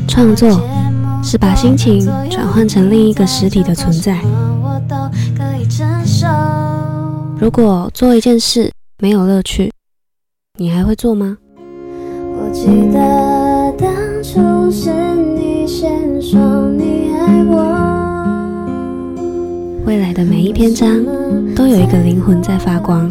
创作是把心情转换成另一个实体的存在。如果做一件事没有乐趣，你还会做吗？ 我记得当初是你先说你爱我， 未来的每一篇章都有一个灵魂在发光。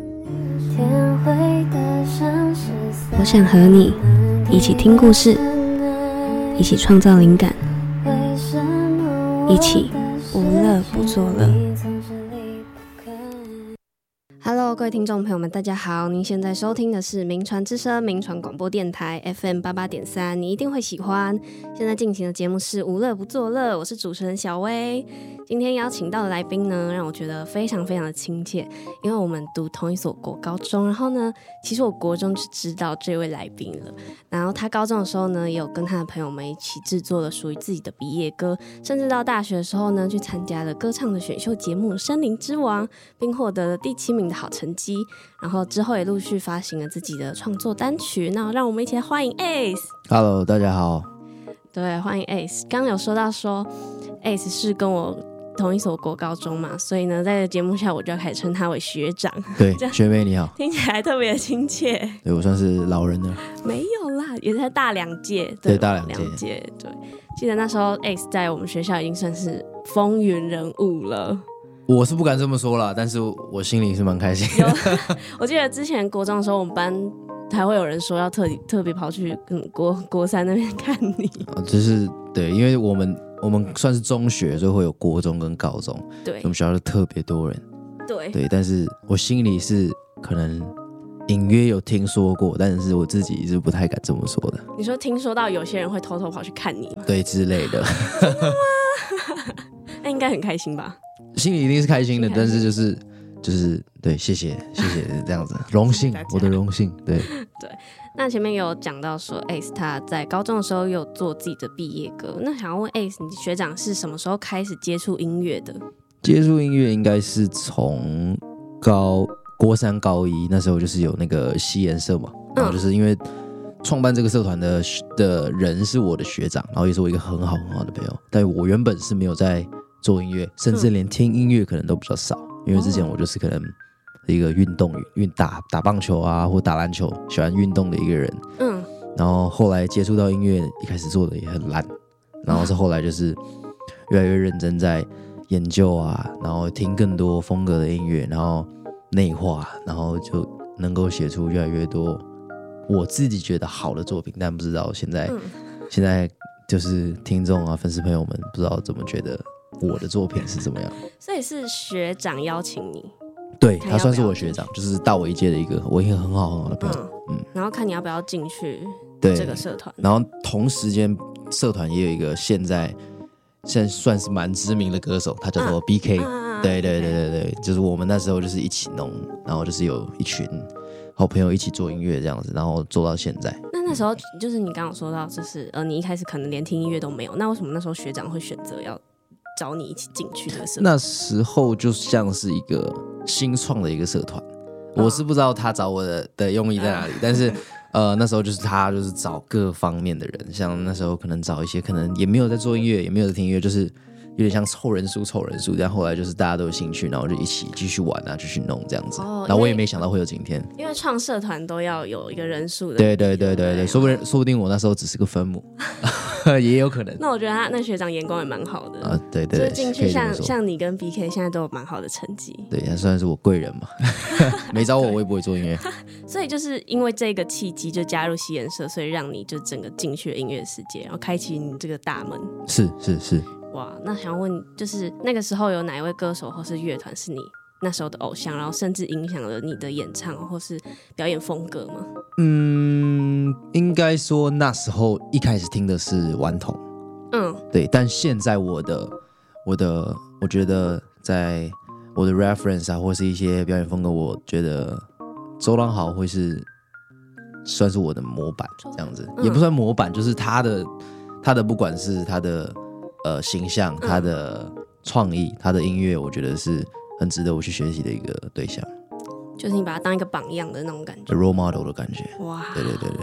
我想和你一起听故事，一起创造灵感，一起无乐不作乐。Hello， 各位听众朋友们，大家好！您现在收听的是名传之声名传广播电台 FM88.3，你一定会喜欢。现在进行的节目是无乐不作乐，我是主持人小薇。今天邀请到的来宾呢，让我觉得非常非常的亲切，因为我们读同一所国高中，然后呢，其实我国中就知道这位来宾了。然后他高中的时候呢，也有跟他的朋友们一起制作了属于自己的毕业歌，甚至到大学的时候呢，去参加了歌唱的选秀节目《森林之王》，并获得了第7名的好成绩。然后之后也陆续发行了自己的创作单曲。那让我们一起来欢迎 Ace。 大家好。 对，欢迎 Ace。 刚刚有说到说 Ace 是跟我同一所国高中嘛，所以呢在节目下我就要开始称他为学长。 对，学妹你好。 听起来特别的亲切。 对，我算是老人了。 没有啦，也才大2届。 对，大2 届。对，记得那时候 Ace 在我们学校已经算是风云人物了。 我是不敢这么说啦，但是我心里是蛮开心的。 我记得之前国中的时候，我们班还会有人说要特别跑去国3那边看你。 就是对，因为我们算是中学，所以会有国中跟高中。 对， 我们学校就特别多人。 对， 但是我心里是可能隐约有听说过，但是我自己是不太敢这么说的。 你说听说到有些人会偷偷跑去看你吗？ 对，之类的。 真的吗？那应该很开心吧？ 心里一定是开心的，但是就是对，谢谢这样子，荣幸，我的荣幸。对。 那前面有讲到说 Ace 他在高中的时候有做自己的毕业歌，那想要问 Ace， 你学长是什么时候开始接触音乐的？ 接触音乐应该是从国3高1那时候，就是有那个西研社嘛，然后就是因为创办这个社团的人是我的学长，然后也是我一个很好的朋友，但我原本是没有在做音乐，甚至连听音乐可能都比较少，因为之前我就是可能一个打棒球啊或打篮球喜欢运动的一个人。然后后来接触到音乐，一开始做的也很烂，然后是后来就是越来越认真在研究啊，然后听更多风格的音乐，然后内化，然后就能够写出越来越多我自己觉得好的作品。但不知道现在就是听众啊粉丝朋友们不知道怎么觉得我的作品是怎么样。 所以是学长邀请你？ 对，他算是我学长，就是大我1届的一个我一个很好的朋友。 然后看你要不要进去这个社团。 然后同时间社团也有一个现在算是蛮知名的歌手，他叫做 BK。对，就是我们那时候就是一起弄，然后就是有一群好朋友一起做音乐这样子，然后做到现在。 那时候就是你刚刚说到，就是你一开始可能连听音乐都没有，那为什么那时候学长会选择要找你一起进去这个社团？ 那时候就像是一个新创的一个社团，我是不知道他找我的用意在哪里，但是那时候就是他就是找各方面的人，像那时候可能找一些可能也没有在做音乐，也没有在听音乐，就是有点像凑人数，但后来就是大家都有兴趣，然后就一起继续玩啊，继续弄这样子。然后我也没想到会有今天，因为创社团都要有一个人数的。 对，说不定我那时候只是个分母，也有可能。 那我觉得他那学长眼光也蛮好的啊。 对， 就是进去像你跟 BK 现在都有蛮好的成绩。 对，他算是我贵人嘛。没找我也不会做音乐。 所以就是因为这个契机就加入西研社，所以让你就整个进去了音乐世界，然后开启你这个大门。 是。 哇，那想问，就是那个时候有哪一位歌手或是乐团是你那时候的偶像，然后甚至影响了你的演唱或是表演风格吗？ 应该说那时候一开始听的是顽童。对，但现在我觉得在我的 reference 啊，或是一些表演风格，我觉得周郎豪会是算是我的模板这样子，也不算模板，就是他的不管是他的形象，他的创意，他的音乐，我觉得是很值得我去学习的一个对象。 就是你把它当一个榜样的那种感觉， role model 的感觉。 哇， 对。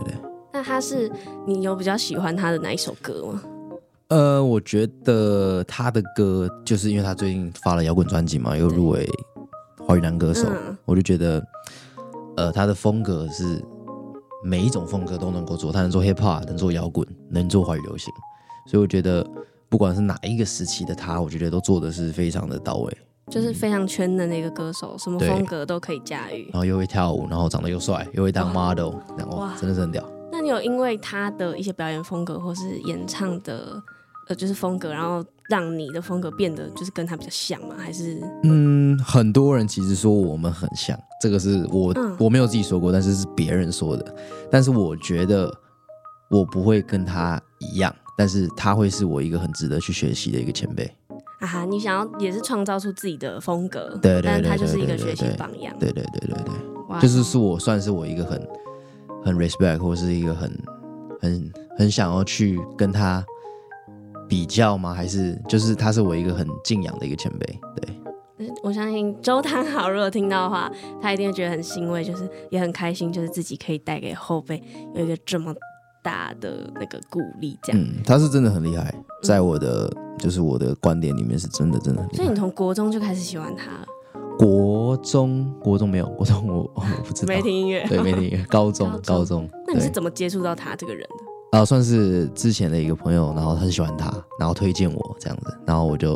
那他是你有比较喜欢他的哪一首歌吗？ 我觉得他的歌就是因为他最近发了摇滚专辑嘛，又入围华语男歌手，我就觉得他的风格是每一种风格都能够做，他能做 hip hop， 能做摇滚，能做华语流行，所以我觉得不管是哪一个时期的他，我觉得都做的是非常的到位， 就是非常圈的那个歌手，什么风格都可以驾驭， 然后又会跳舞，然后长得又帅，又会当 model， 哇，真的是很屌。 那你有因为他的一些表演风格或是演唱的就是风格，然后让你的风格变得就是跟他比较像吗？还是很多人其实说我们很像，这个是我没有自己说过，但是是别人说的。但是我觉得我不会跟他一样，但是他会是我一个很值得去学习的一个前辈。 啊哈，你想要也是创造出自己的风格， 对， 但是他就是一个学习榜样。 对，就是我算是我一个很 respect， 或是一个很想要去跟他比较吗？还是就是他是我一个很敬仰的一个前辈？对， 我相信周汤豪如果听到的话，他一定会觉得很欣慰，就是也很开心，就是自己可以带给后辈有一个这么大的那个鼓励，这样。 他是真的很厉害，在我的就是我的观点里面是真的很厉害。 所以你从国中就开始喜欢他了？ 国中没有，国中我不知道， 没听音乐， 对，没听音乐。高中， 那你是怎么接触到他这个人的？ 算是之前的一个朋友，然后他很喜欢他，然后推荐我这样子，然后我就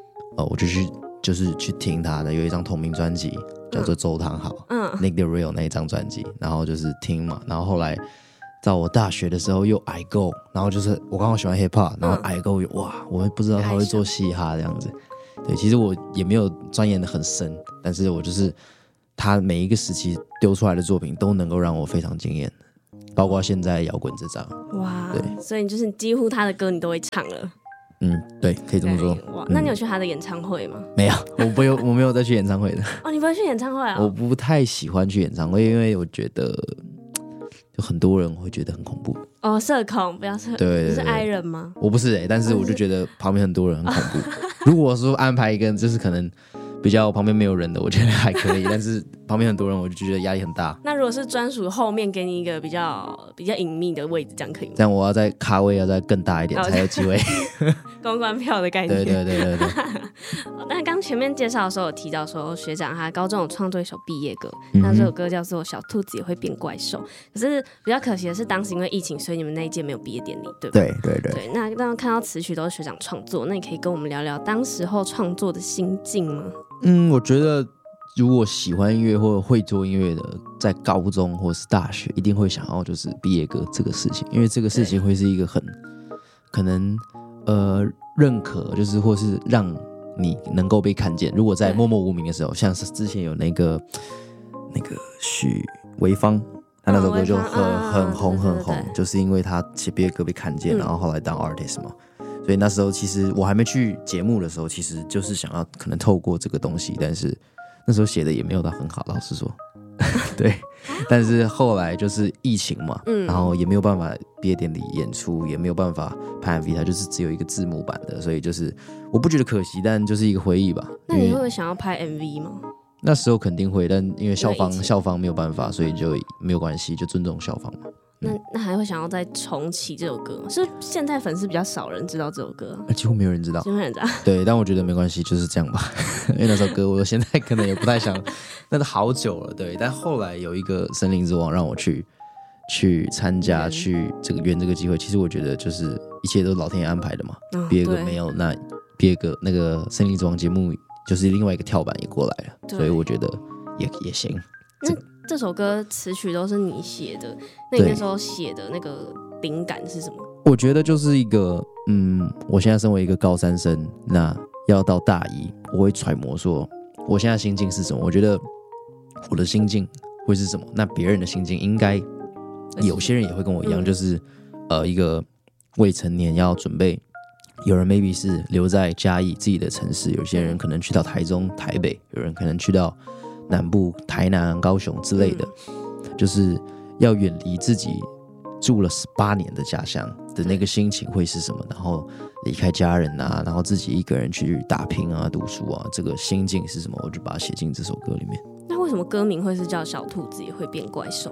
去听他的有一张同名专辑叫做周汤豪，Nick the Real 那一张专辑，然后就是听嘛，然后后来到我大学的时候又 I Go， 然后就是我刚好喜欢 hip hop， 然后 I Go 哇，我不知道他会做嘻哈这样子，对，其实我也没有钻研的很深，但是我就是他每一个时期丢出来的作品都能够让我非常惊艳。包括现在摇滚这张， 哇，对，所以就是几乎他的歌你都会唱了。 对，可以这么说。 哇，那你有去他的演唱会吗？ 没有，我没有再去演唱会的。 哦，你不会去演唱会啊？ 我不太喜欢去演唱会，因为我觉得就很多人会觉得很恐怖。 哦，社恐，不要社， 对， 你是 I 人吗？ 我不是但是我就觉得旁边很多人很恐怖。如果说安排一个就是可能比较旁边没有人的，我觉得还可以，但是旁边很多人，我就觉得压力很大。 那如果是专属后面给你一个比较隐秘的位置，这样可以吗？ 这样我要在咖位要再更大一点才有机会。 公关票的概念。 对。 但刚前面介绍的时候有提到说，学长他高中有创作一首毕业歌，那这首歌叫做《小兔子也会变怪兽》。可是比较可惜的是，当时因为疫情，所以你们那一届没有毕业典礼，对吧？对。那刚刚看到词曲都是学长创作，那你可以跟我们聊聊当时候创作的心境吗？ 我觉得如果喜欢音乐或者会做音乐的，在高中或是大学，一定会想要就是毕业歌这个事情，因为这个事情会是一个很可能认可，就是或是让你能够被看见。如果在默默无名的时候，像是之前有那个许维芳，他那首歌就很红，就是因为他写毕业歌被看见，然后后来当 artist 嘛。所以那时候其实我还没去节目的时候，其实就是想要可能透过这个东西，但是那时候写的也没有到很好，老实说。对，但是后来就是疫情嘛，然后也没有办法毕业典礼演出，也没有办法拍 MV， 它就是只有一个字幕版的，所以就是我不觉得可惜，但就是一个回忆吧。 那你会想要拍 MV 吗？ 那时候肯定会，但因为校方没有办法，所以就没有关系，就尊重校方嘛。 那还会想要再重启这首歌吗？是现在粉丝比较少人知道这首歌， 几乎没有人知道，对，但我觉得没关系，就是这样吧。因为那首歌我现在可能也不太想，那都好久了，对。但后来有一个森林之王让我去参加，去圆这个机会，其实我觉得就是一切都是老天爷安排的嘛。毕业歌没有，那毕业歌那个森林之王节目就是另外一个跳板也过来了，所以我觉得也行。 这首歌词曲都是你写的，那你那时候写的那个灵感是什么？ 我觉得就是一个，我现在身为一个高三生，那要到大一，我会揣摩说我现在心境是什么。我觉得我的心境会是什么，那别人的心境应该有些人也会跟我一样，就是一个未成年要准备，有人 maybe 是留在嘉义自己的城市，有些人可能去到台中、台北，有人可能去到南部台南、高雄之类的，就是要远离自己住了18年的家乡的那个心情会是什么，然后离开家人啊，然后自己一个人去打拼啊、读书啊，这个心境是什么，我就把它写进这首歌里面。 那为什么歌名会是叫小兔子也会变怪兽？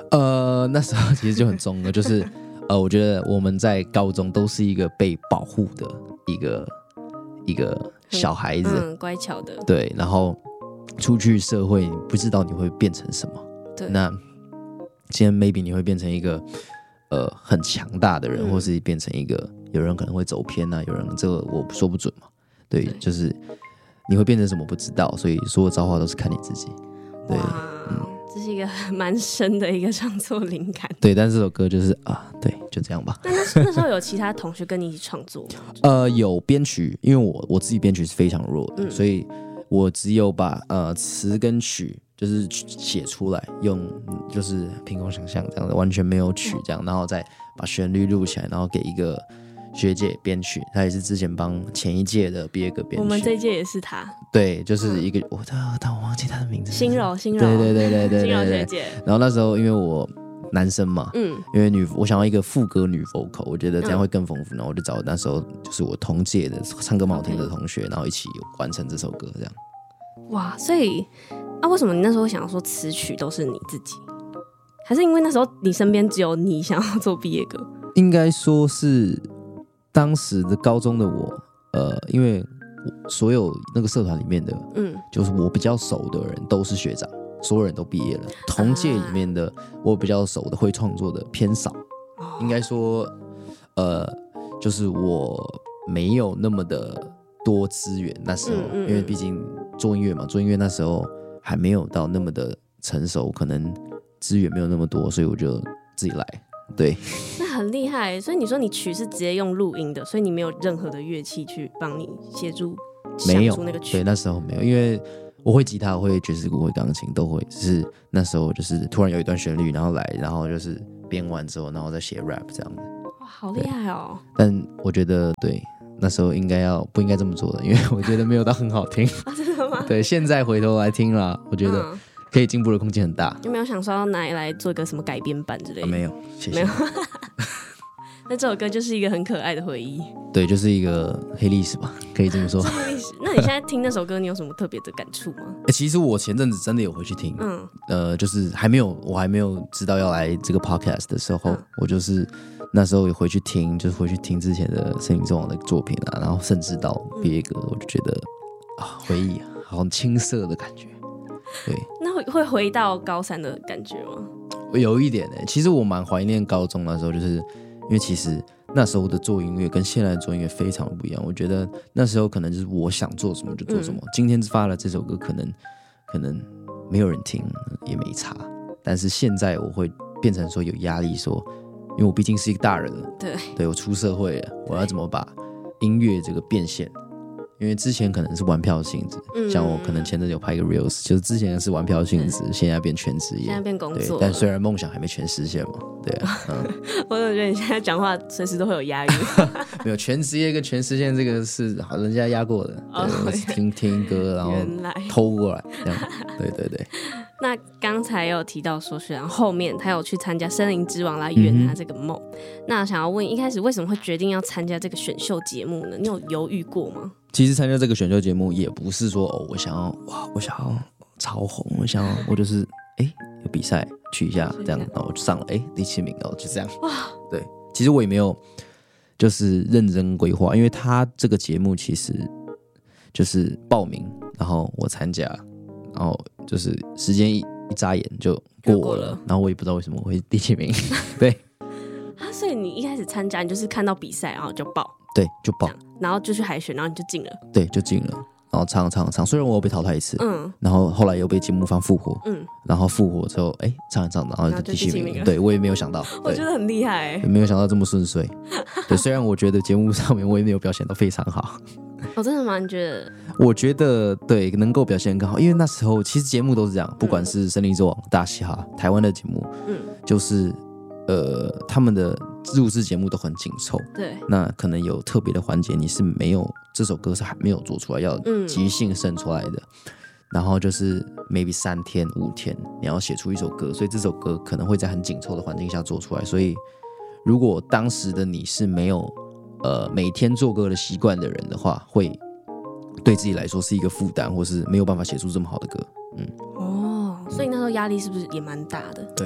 那时候其实就很中了，就是我觉得我们在高中都是一个被保护的一个小孩子， 乖巧的， 对，然后出去社会，你不知道你会变成什么。 对， 那今天 maybe 你会变成一个很强大的人，或是变成一个有人可能会走偏啊，有人这个我说不准嘛。对，就是你会变成什么不知道，所以所有造化都是看你自己。对， 这是一个蛮深的一个创作灵感。 对，但这首歌就是对，就这样吧。 那时候有其他同学跟你一起创作吗？ 有编曲，因为我自己编曲是非常弱的，所以我只有把词跟曲就是写出来，用就是凭空想象这样的，完全没有曲这样，然后再把旋律录起来，然后给一个学姐编曲，她也是之前帮前一届的毕业歌编曲。 我们这一届也是她。对， 就是一个但我忘记她的名字。 心柔， 对，心柔学姐。 然后那时候因为我男生嘛，因为我想要一个副歌女 vocal， 我觉得这样会更丰富，然后我就找那时候就是我同届的唱歌蛮好听的同学，然后一起完成这首歌这样。 哇，所以为什么你那时候想要说词曲都是你自己？还是因为那时候你身边只有你想要做毕业歌？ 应该说是当时的高中的我，因为所有那个社团里面的，就是我比较熟的人都是学长，所有人都毕业了。同届里面的我比较熟的会创作的偏少，应该说，就是我没有那么的多资源那时候，因为毕竟做音乐嘛，做音乐那时候还没有到那么的成熟，可能资源没有那么多，所以我就自己来。对， 那很厉害。所以你说你曲是直接用录音的，所以你没有任何的乐器去帮你协助想出那个曲。 对，那时候没有，因为我会吉他，我会爵士鼓，会钢琴，都会。只是那时候就是突然有一段旋律，然后来，然后就是编完之后，然后再写 rap 这样子。 哇，好厉害哦！ 但我觉得对。那时候不应该这么做的，因为我觉得没有到很好听。 真的吗？ 对，现在回头来听啦，我觉得可以进步的空间很大。 有没有想说要拿来做一个什么改编版之类的？ 没有，谢谢。 没有。那这首歌就是一个很可爱的回忆。对， 就是一个黑历史吧，可以这么说。 黑历史。那你现在听那首歌，你有什么特别的感触吗？ 其实我前阵子真的有回去听，就是我还没有知道要来这个 podcast 的时候，我就是那时候也回去听，就是回去听之前的森林之王的作品啊，然后甚至到毕业歌，我就觉得回忆好青涩的感觉。对， 那会回到高三的感觉吗？ 有一点其实我蛮怀念高中那时候，就是因为其实那时候的做音乐跟现在的做音乐非常不一样。我觉得那时候可能就是我想做什么就做什么。今天发了这首歌，可能没有人听也没差，但是现在我会变成说有压力说。因为我毕竟是一个大人了，对我出社会了，我要怎么把音乐这个变现？因为之前可能是玩票性质，像我可能前阵有拍一个 reels， 就是之前是玩票性质，现在变全职业， 现在变工作， 但虽然梦想还没全实现嘛，对啊， 我总觉得你现在讲话随时都会有押韵。 没有全职业跟全实现这个是人家压过的，我听歌然后偷过来，这样，对。 那刚才有提到说，学长后面他有去参加森林之王来圆他这个梦。那想要问，一开始为什么会决定要参加这个选秀节目呢？你有犹豫过吗？ 其实参加这个选秀节目也不是说我想要超红，我就是有比赛去一下这样，然后我就上了第7名，然后就这样。哇，对，其实我也没有就是认真规划，因为他这个节目其实就是报名，然后我参加。然后就是时间一眨眼就过了，然后我也不知道为什么我会第7名。对所以你一开始参加，你就是看到比赛然后就报， 对，就报， 然后就去海选，然后你就进了， 对，就进了，然后唱，虽然我有被淘汰一次，然后后来又被节目方复活，然后复活之后，唱一唱，然后就第7名，对，我也没有想到， 我觉得很厉害， 没有想到这么顺遂。对，虽然我觉得节目上面我也没有表现得非常好。 真的吗？你觉得？ 我觉得对，能够表现更好，因为那时候其实节目都是这样，不管是森林之王、大嘻哈、台湾的节目，就是他们的录制节目都很紧凑， 对， 那可能有特别的环节你是没有，这首歌是还没有做出来，要即兴生出来的，然后就是 maybe 3天5天你要写出一首歌，所以这首歌可能会在很紧凑的环境下做出来，所以如果当时的你是没有每天做歌的习惯的人的话，会对自己来说是一个负担，或是没有办法写出这么好的歌。 所以那时候压力是不是也蛮大的？ 对，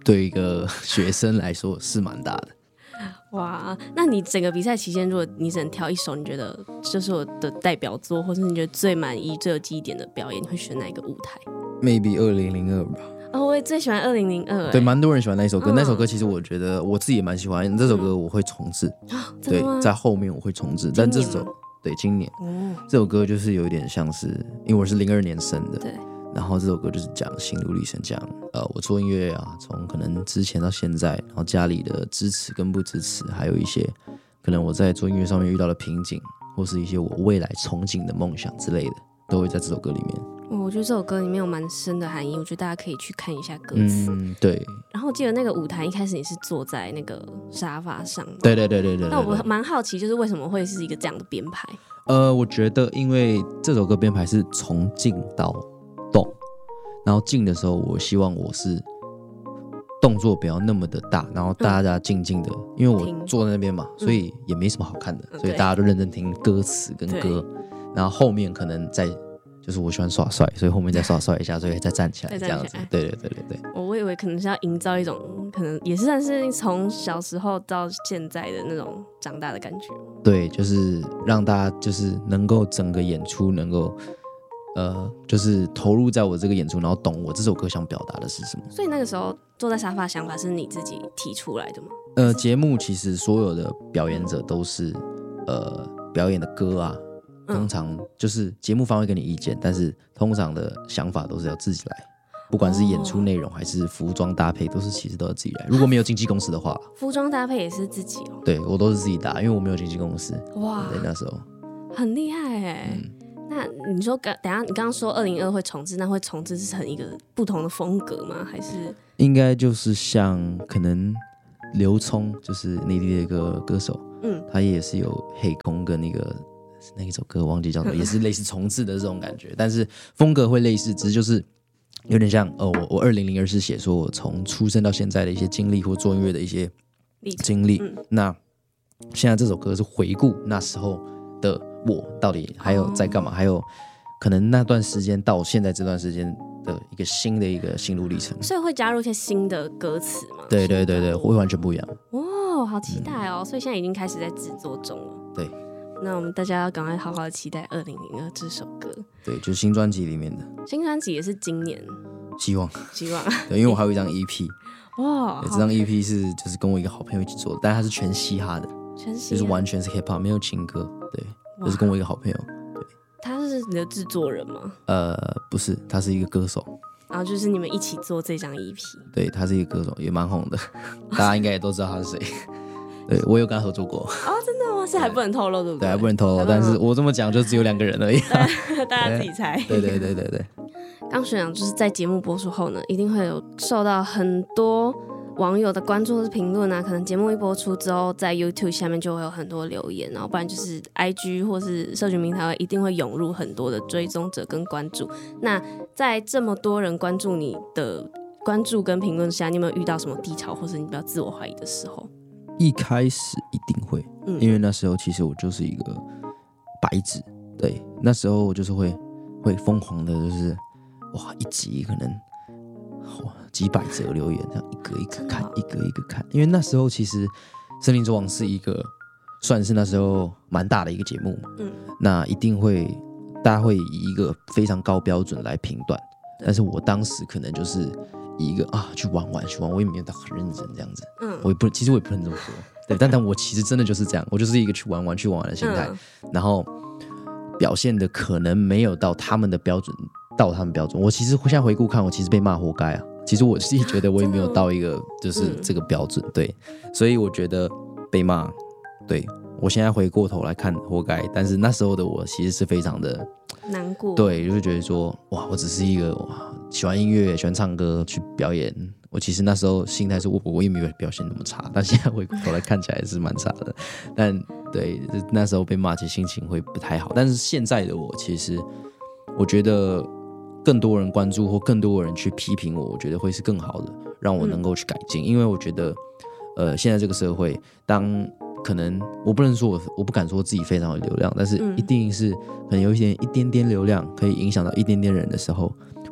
对一个学生来说是蛮大的。 哇，那你整个比赛期间，如果你只能挑一首你觉得就是我的代表作，或是你觉得最满意、最有记忆点的表演，你会选哪一个舞台 ？maybe 2002吧。 哦，我也最喜欢2002。 对，蛮多人喜欢那首歌。那首歌其实我觉得我自己也蛮喜欢。这首歌我会重置，对，在后面我会重置。但这首对今年这首歌就是有一点像是，因为我是02年生的， 对。 然后这首歌就是讲心路历程，讲我做音乐啊，从可能之前到现在，然后家里的支持跟不支持，还有一些可能我在做音乐上面遇到的瓶颈，或是一些我未来憧憬的梦想之类的，都会在这首歌里面。 我觉得这首歌里面有蛮深的含义，我觉得大家可以去看一下歌词。 对。 然后我记得那个舞台一开始你是坐在那个沙发上， 对。 那我蛮好奇，就是为什么会是一个这样的编排？ 我觉得因为这首歌编排是从静到动，然后静的时候，我希望我是动作不要那么的大，然后大家静静的，因为我坐在那边嘛，所以也没什么好看的，所以大家都认真听歌词跟歌，然后后面可能再就是我喜欢耍帅，所以后面再耍帅一下，所以再站起来这样子。对。 我以为可能是要营造一种可能也是算是从小时候到现在的那种长大的感觉。 对，就是让大家就是能够整个演出能够就是投入在我这个演出，然后懂我这首歌想表达的是什么。所以那个时候坐在沙发想法是你自己提出来的吗？ 节目其实所有的表演者都是表演的歌啊，通常就是节目方会给你意见，但是通常的想法都是要自己来，不管是演出内容还是服装搭配，其实都要自己来。如果没有经纪公司的话， 服装搭配也是自己哦。 对，我都是自己搭，因为我没有经纪公司。哇，对，那时候很厉害哎。那你说等一下你刚刚说2002会重置，那会重置是成一个不同的风格吗？还是应该就是像可能刘聪，就是内地的一个歌手，他也是有黑空跟那一首歌忘记叫什么，也是类似重置的这种感觉，但是风格会类似，只是就是有点像我2002是写说我从出生到现在的一些经历或做音乐的一些经历，那现在这首歌是回顾那时候的我到底还有在干嘛，还有可能那段时间到现在这段时间的一个新的一个心路历程， 所以会加入一些新的歌词吗？ 对，会完全不一样。 哇，好期待哦！所以现在已经开始在制作中了。 对， 那我们大家要赶快好好的期待2002这首歌。 对，就是新专辑里面的。 新专辑也是今年， 希望。 对， 因为我还有一张 EP。 哇， 这张 EP 就是跟我一个好朋友一起做的，但它是全嘻哈的，就是完全是 hip hop， 没有情歌。对，就是跟我一个好朋友。对， 他是你的制作人吗？ 不是，他是一个歌手。 然后就是你们一起做这张 EP。 对，他是一个歌手，也蛮红的，大家应该也都知道他是谁。对，我有跟他合作过。 哦，真的吗？是还不能透露，对不对？ 对，还不能透露，但是我这么讲就只有2个人而已。 大家自己猜。 对。 刚学长就是在节目播出后呢，一定会有受到很多网友的关注或是评论啊，可能节目一播出之后，在 YouTube 下面就会有很多留言，然后不然就是 IG 或是社群平台一定会涌入很多的追踪者跟关注。那在这么多人关注你的关注跟评论下，你有没有遇到什么低潮，或是你比较自我怀疑的时候？ 一开始一定会，因为那时候其实我就是一个白纸，对，那时候我就是会疯狂的，就是哇，一集可能几百则留言，这样一个一个看，一个一个看。因为那时候其实《森林之王》是一个算是那时候蛮大的一个节目嘛，那一定会大家会以一个非常高标准来评断，但是我当时可能就是以一个去玩，我也没有到很认真这样子，其实我也不能这么说，对，但我其实真的就是这样，我就是一个去玩的心态，然后表现的可能没有到他们的标准，我其实现在回顾看，我其实被骂活该啊。其实我自己觉得我也没有到一个就是这个标准，对，所以我觉得被骂，对，我现在回过头来看活该，但是那时候的我其实是非常的难过， 对，就是觉得说哇，我只是一个喜欢音乐、喜欢唱歌去表演，我其实那时候心态是我也没有表现那么差，但现在回过头来看起来是蛮差的，但对，那时候被骂其实心情会不太好，但是现在的我其实我觉得更多人关注或更多人去批评我觉得会是更好的，让我能够去改进，因为我觉得现在这个社会，当可能我不敢说自己非常有流量，但是一定是可能有一点点流量可以影响到一点点人的时候，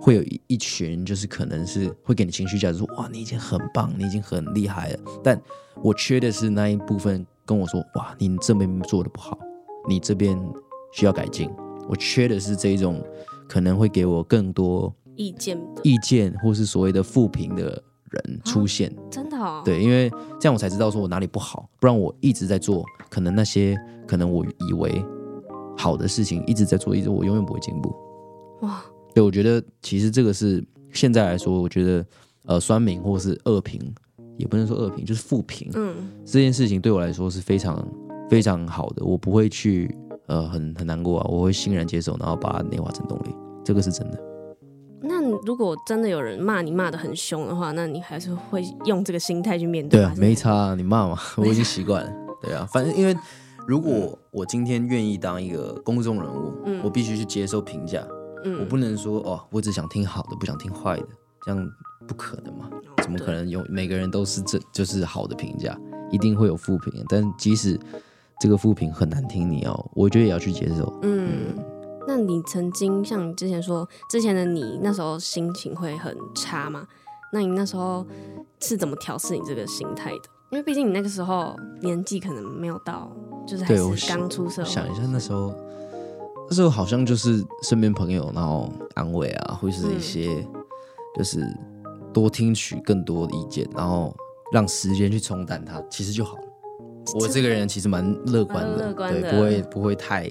会有一群就是可能是会给你情绪价值说哇你已经很棒，你已经很厉害了，但我缺的是那一部分跟我说哇你这边做的不好，你这边需要改进。我缺的是这一种可能会给我更多意见或是所谓的负评的人出现。 真的哦？ 对，因为这样我才知道说我哪里不好，不然我一直在做可能那些可能我以为好的事情一直在做，我永远不会进步。哇，对，我觉得其实这个是现在来说，我觉得酸民或是恶评，也不能说恶评，就是负评。这件事情对我来说是非常非常好的，我不会去很难过啊，我会欣然接受，然后把它内化成动力，这个是真的。 那如果真的有人骂你骂得很凶的话，那你还是会用这个心态去面对？ 对啊，没差啊，你骂嘛，我已经习惯了。对啊，反正因为如果我今天愿意当一个公众人物，我必须去接受评价。我不能说哦，我只想听好的，不想听坏的，这样不可能嘛？怎么可能有每个人都是就是好的评价？一定会有负评，但即使这个负评很难听，我觉得也要去接受。 那你曾经像你之前说，之前的你那时候心情会很差吗？那你那时候是怎么调试你这个心态的？因为毕竟你那个时候年纪可能没有到，就是还是刚出社会。 想一下那时候好像就是身边朋友然后安慰啊，或是一些就是多听取更多的意见，然后让时间去冲淡它，其实就好了。我这个人其实蛮乐观的，对，不会太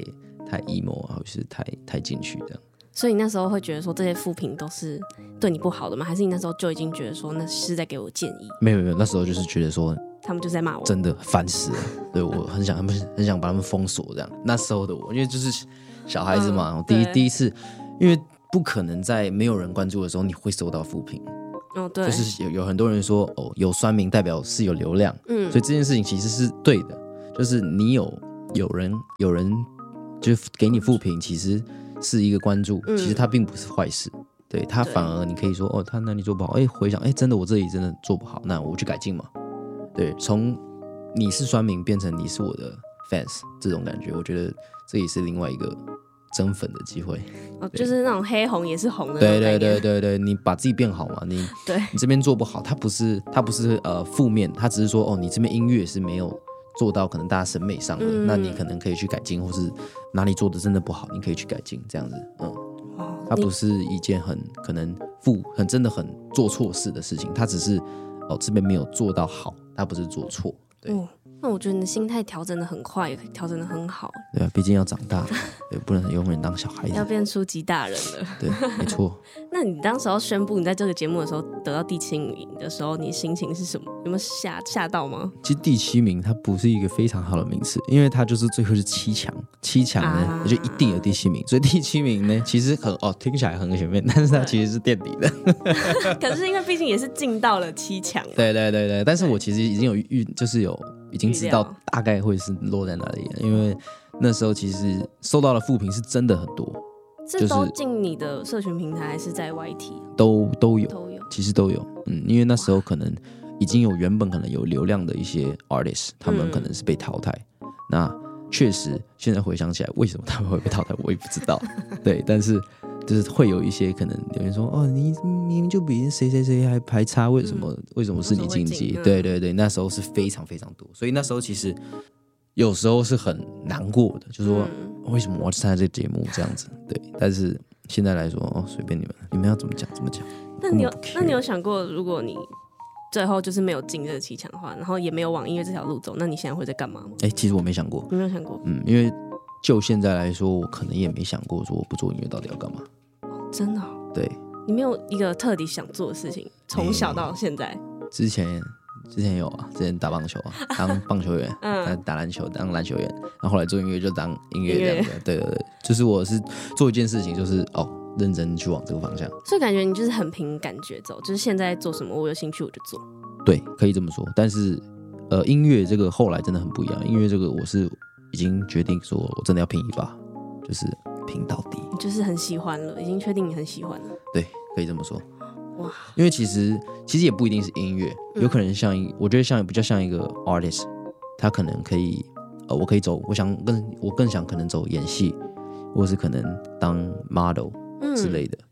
emo 啊，或是太进去这样。 所以你那时候会觉得说这些负评都是对你不好的吗？还是你那时候就已经觉得说那是在给我建议？没有，那时候就是觉得说他们就是在骂我， 真的烦死了。对，我很想把他们封锁这样。那时候的我，因为就是小孩子嘛，第一次，因为不可能在没有人关注的时候你会收到负评。 对， 就是有很多人说有酸民代表是有流量，所以这件事情其实是对的，就是你有人就给你负评，其实是一个关注，其实它并不是坏事，对，它反而你可以说他哪里做不好，回想真的我这里真的做不好，那我去改进嘛，对，从你是酸民变成你是我的 fans 这种感觉，我觉得这也是另外一个增粉的机会。 就是那种黑红也是红的。 对，你把自己变好嘛，你这边做不好，它不是负面，它只是说你这边音乐是没有做到可能大家审美上的，那你可能可以去改进，或是哪里做的真的不好，你可以去改进，这样子。它不是一件可能很真的很做错事的事情，它只是这边没有做到好，它不是做错。对。 那我觉得你的心态调整的很快，也调整的很好。 对啊，毕竟要长大，对，不能永远当小孩子， 要变初级大人了。 对，没错。 那你当时要宣布你在这个节目的时候得到第7名的时候，你的心情是什么？有没有吓到吗？ 其实第7名它不是一个非常好的名次，因为它就是最后是7强，7强呢就一定有第7名，所以第7名呢其实听起来很前面，但是它其实是垫底的。 可是因为毕竟也是进到了7强。 对，但是我其实已经有已经知道大概会是落在哪里了，因为那时候其实收到的负评是真的很多。 这都进你的社群平台还是在 YT？ 都有，其实都有。因为那时候可能已经有原本可能有流量的一些 artist， 他们可能是被淘汰。那确实现在回想起来，为什么他们会被淘汰，我也不知道。对，但是就是会有一些可能有人说你明明就比谁还差，为什么是你晋级？对，那时候是非常非常多，所以那时候其实有时候是很难过的，就是说为什么我要参加这个节目这样子？对，但是现在来说随便你们要怎么讲怎么讲。 那你有想过，如果你最后就是没有进这个7强的话，然后也没有往音乐这条路走，那你现在会在干嘛吗？ 其实我没想过。 你没有想过？ 因为就现在来说，我可能也没想过说我不做音乐到底要干嘛。 真的？对，你没有一个特地想做的事情，从小到现在。之前有啊，之前打棒球啊，当棒球员，打篮球当篮球员，然后后来做音乐就当音乐这样子。对，就是我是做一件事情，就是认真去往这个方向。 所以感觉你就是很凭感觉走，就是现在做什么我有兴趣我就做。 对，可以这么说。但是音乐这个后来真的很不一样，音乐这个我是已经决定说我真的要拼一把，就是拼到底。 你就是很喜欢了，已经确定你很喜欢了。 对，可以这么说。哇，因为其实也不一定是音乐，有可能我觉得比较像一个 artist， 他可能可以我可以走，我更想可能走演戏，或是可能当 model 之类的。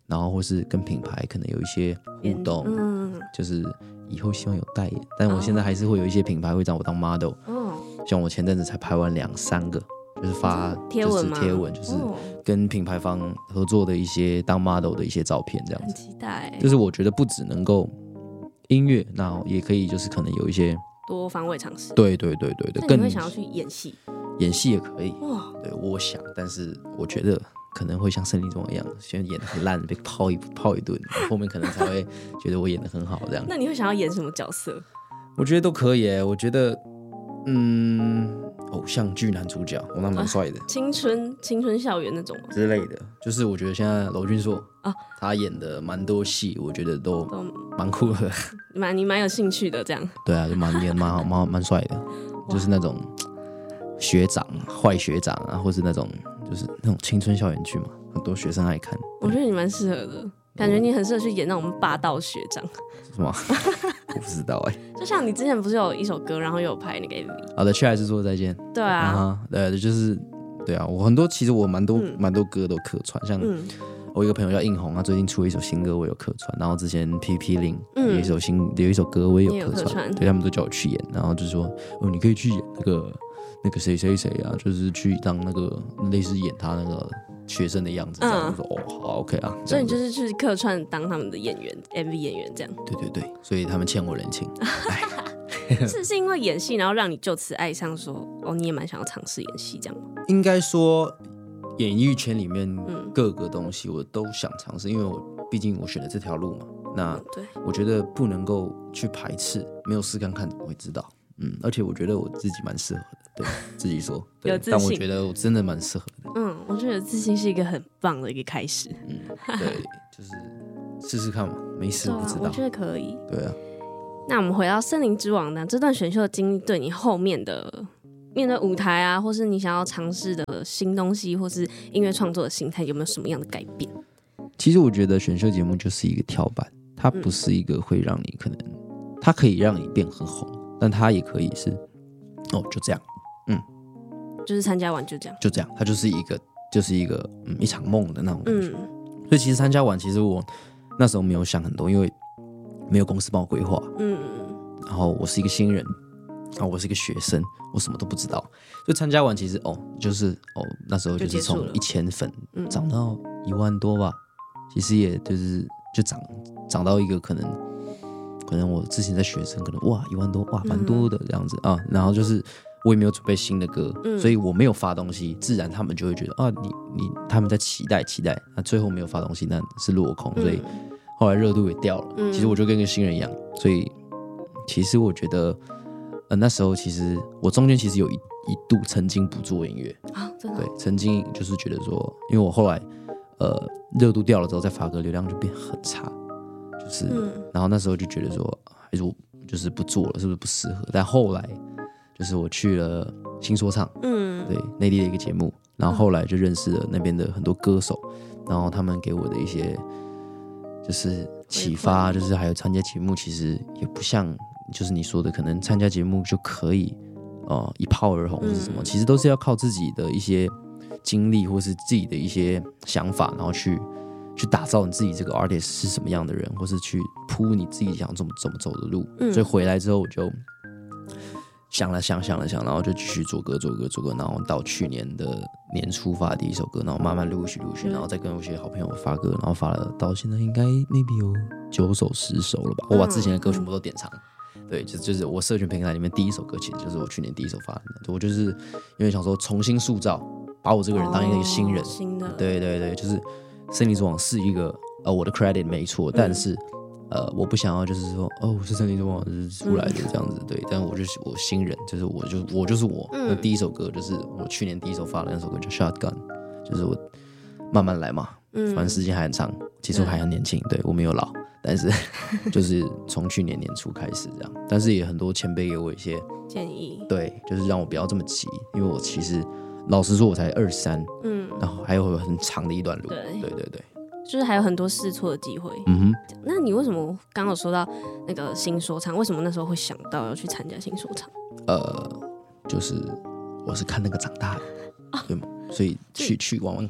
然后或是跟品牌可能有一些互动，就是以后希望有代言，但我现在还是会有一些品牌会找我当 model，像我前阵子才拍完2-3个，就是发贴文吗？ 贴文就是跟品牌方合作的一些当 model 的一些照片，这样子。 很期待。 就是我觉得不只能够音乐，然后也可以就是可能有一些多方位尝试。 对， 那你会想要去演戏？ 演戏也可以。对，我想，但是我觉得可能会像胜利中一样，先演得很烂，被泡一顿，后面可能才会觉得我演得很好这样。 那你会想要演什么角色？ 我觉得都可以耶。我觉得，偶像剧男主角，那蛮帅的，青春校园那种之类的。就是我觉得现在娄俊硕他演的蛮多戏，我觉得都蛮酷的， 你蛮有兴趣的这样。 对啊，就演蛮好，蛮帅的，就是那种学长、坏学长啊，或是那种就是那种青春校园剧嘛，很多学生爱看。 我觉得你蛮适合的，感觉你很适合去演那种霸道学长。 是吗？我不知道就像你之前不是有一首歌，然后有拍那个 MV。 好的，去还是说再见。 对啊， 对，就是对啊，我很多其实我蛮多歌都客串，像我有一个朋友叫应红，他最近出了一首新歌，我有客串，然后之前 PP0有一首歌我也有客串，对，他们都叫我去演，然后就说你可以去演那个谁啊，就是去当那个类似演他那个学生的样子，这样我说好 OK 啊， 所以你就是去客串当他们的演员 MV 演员这样。 对，所以他们欠我人情。 是因为演戏，然后让你就此爱上说你也蛮想要尝试演戏这样吗？ 应该说演艺圈里面各个东西我都想尝试，因为毕竟我选了这条路嘛，那我觉得不能够去排斥，没有试看看怎么会知道。而且我觉得我自己蛮适合的，对自己说， 有自信， 但我觉得我真的蛮适合的。 我觉得自信是一个很棒的一个开始。 对，就是试试看嘛，没事不知道。 我觉得可以。 对啊。 那我们回到森林之王呢？这段选秀的经历对你后面的面对舞台啊，或是你想要尝试的新东西，或是音乐创作的心态，有没有什么样的改变？ 其实我觉得选秀节目就是一个跳板，它不是一个会让你可能，它可以让你变很红，但它也可以是就这样， 就是参加完就这样， 它就是一个一场梦的那种感觉。所以其实参加完，其实我那时候没有想很多，因为没有公司帮我规划，然后我是一个新人，然后我是一个学生，我什么都不知道，所以参加完其实就是那时候就是从1000粉涨到1万多吧，其实也就涨到一个可能我之前在学生可能1万多蛮多的这样子啊，然后就是我也没有准备新的歌，所以我没有发东西，自然他们就会觉得他们在期待，那最后没有发东西那是落空，所以后来热度也掉了。其实我就跟一个新人一样，所以其实我觉得那时候其实我中间其实有一度曾经不做音乐真的对，曾经就是觉得说，因为我后来热度掉了之后再发歌流量就变很差，就是然后那时候就觉得说还是我就是不做了，是不是不适合？但后来就是我去了新说唱，对，内地的一个节目，然后后来就认识了那边的很多歌手，然后他们给我的一些就是启发，就是还有参加节目其实也不像就是你说的可能参加节目就可以一炮而红是什么，其实都是要靠自己的一些经历或是自己的一些想法，然后去打造你自己这个 artist 是什么样的人，或是去铺你自己想怎么走的路。所以回来之后我就想了想，然后就继续做歌，然后到去年的年初发第一首歌，然后慢慢陆续，然后再跟我一些好朋友发歌，然后发了到现在应该 maybe 有9首10首了吧。我把之前的歌全部都典藏。对，就是我社群平台里面第一首歌，其实就是我去年第一首发的。我就是因为想说重新塑造，把我这个人当一个新人。 新的。对， 就是森林之王是一个我的 credit 没错，但是我不想要就是说我是森林之王就是出来的这样子，对，但我新人，就是我就是我。那第一首歌就是我去年第一首发的那首歌叫 Shotgun， 就是我慢慢来嘛，反正时间还很长，其实我还很年轻，对我没有老。但是就是从去年年初开始这样，但是也很多前辈给我一些建议， 对，就是让我不要这么急，因为我其实老实说我才23，然后还有很长的一段路，对， 就是还有很多试错的机会。那你为什么刚刚有说到那个新说唱，为什么那时候会想到要去参加新说唱？ 就是我是看那个长大的，对吗？所以去玩玩看。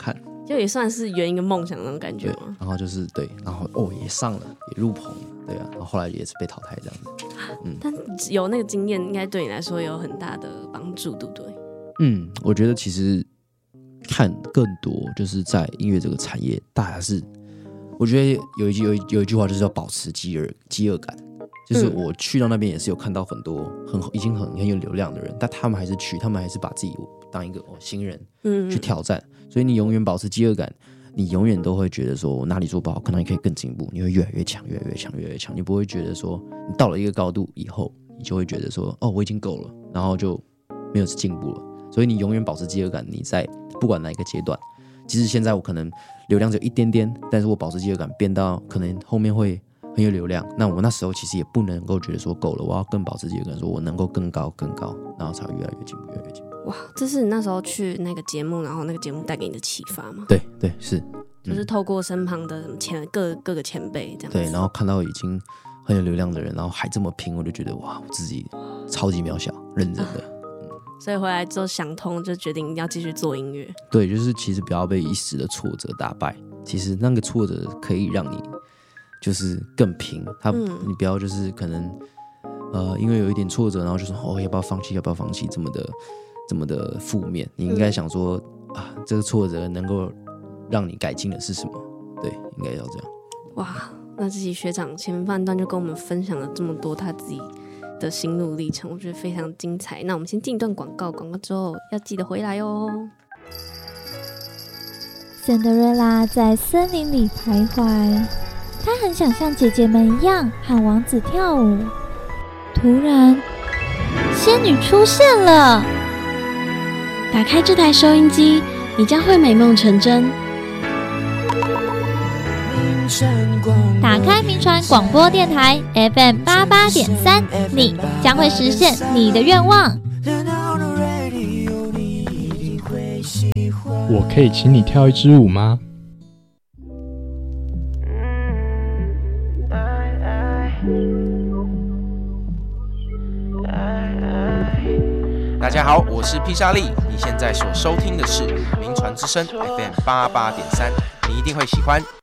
就也算是圆一个梦想那种感觉嘛。 然后就是对，然后也上了，也入棚，对啊，然后后来也是被淘汰这样子。 但有那个经验，应该对你来说有很大的帮助，对不对？ 我觉得其实看更多就是在音乐这个产业，大家是，我觉得有一句话就是要保持饥饿感。就是我去到那边也是有看到很多已经很有流量的人，但他们还是去，他们还是把自己当一个新人去挑战，所以你永远保持饥饿感，你永远都会觉得说我哪里做不好，可能你可以更进步，你会越来越强，越来越强，越来越强，你不会觉得说你到了一个高度以后，你就会觉得说我已经够了，然后就没有进步了，所以你永远保持饥饿感，你在不管哪一个阶段，即使现在我可能流量只有一点点，但是我保持饥饿感变到可能后面会很有流量，那我那时候其实也不能够觉得说够了，我要更保持自己的，说我能够更高，然后才会越来越进步，越来越进步。 哇，这是你那时候去那个节目，然后那个节目带给你的启发吗？ 对，是， 就是透过身旁的各个前辈这样子。 对，然后看到已经很有流量的人，然后还这么拼，我就觉得哇，我自己超级渺小，认真的。 所以回来之后想通，就决定要继续做音乐。 对，就是其实不要被一时的挫折打败，其实那个挫折可以让你就是更拼，你不要就是可能因为有一点挫折，然后就说要不要放弃，这么的负面。你应该想说这个挫折能够让你改进的是什么？对，应该要这样。 哇，那自己学长前半段就跟我们分享了这么多他自己的心路历程，我觉得非常精彩。那我们先进一段广告，广告之后要记得回来哦。 森德瑞拉在森林里徘徊，她很想像姐姐们一样和王子跳舞。突然，仙女出现了。 打开这台收音机，你将会美梦成真。 打开民传广播电台 FM 88.3，你将会实现你的愿望。 我可以请你跳一支舞吗？ 大家好，我是披萨利，你现在所收听的是民传之声 FM 88.3，你一定会喜欢。